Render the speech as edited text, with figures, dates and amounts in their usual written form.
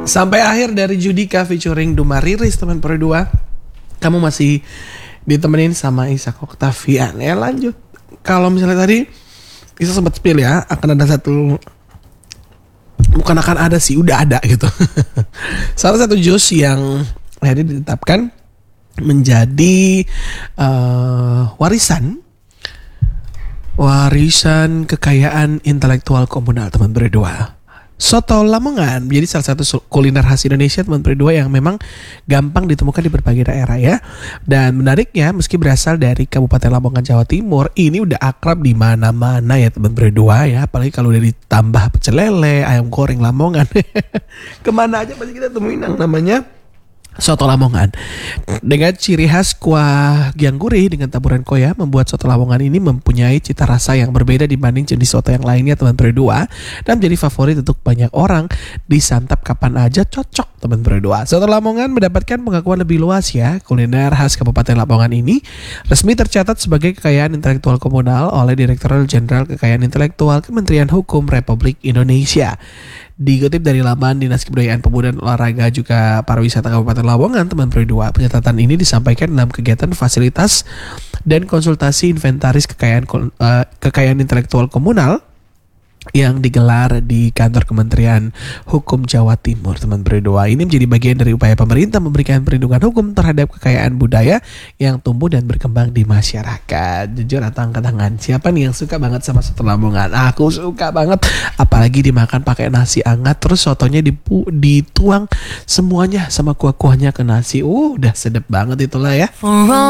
Sampai akhir dari Judika featuring Duma Riris teman berdua. Kamu masih ditemenin sama Isak Octavian. Ya lanjut. Kalau misalnya tadi Isa sempat spill ya, akan ada satu, bukan akan ada sih, udah ada gitu. Salah satu jus yang akhirnya ditetapkan menjadi warisan kekayaan intelektual komunal teman berdua. Soto Lamongan menjadi salah satu kuliner khas Indonesia teman berdua yang memang gampang ditemukan di berbagai daerah ya. Dan menariknya meski berasal dari Kabupaten Lamongan Jawa Timur, ini udah akrab di mana-mana ya teman berdua ya. Apalagi kalau udah ditambah pecel lele, ayam goreng Lamongan. Kemana aja pasti kita temuin yang namanya soto Lamongan. Dengan ciri khas kuah yang gurih dengan taburan koya, membuat soto Lamongan ini mempunyai cita rasa yang berbeda dibanding jenis soto yang lainnya teman berdua, dan menjadi favorit untuk banyak orang. Disantap kapan aja cocok teman berdua. Soto Lamongan mendapatkan pengakuan lebih luas ya. Kuliner khas Kabupaten Lamongan ini resmi tercatat sebagai kekayaan intelektual komunal oleh Direktorat Jenderal Kekayaan Intelektual Kementerian Hukum Republik Indonesia. Dikutip dari laman Dinas Kebudayaan Pemuda dan Olahraga juga Pariwisata Kabupaten Lamongan teman berdua, pencatatan ini disampaikan dalam kegiatan fasilitas dan konsultasi inventaris kekayaan intelektual komunal yang digelar di kantor Kementerian Hukum Jawa Timur teman berdua. Ini menjadi bagian dari upaya pemerintah memberikan perlindungan hukum terhadap kekayaan budaya yang tumbuh dan berkembang di masyarakat. Jujur atau angkat tangan, siapa nih yang suka banget sama soto Lamongan? Aku suka banget, apalagi dimakan pakai nasi hangat, terus sotonya dituang semuanya sama kuah-kuahnya ke nasi. Udah sedap banget itulah ya.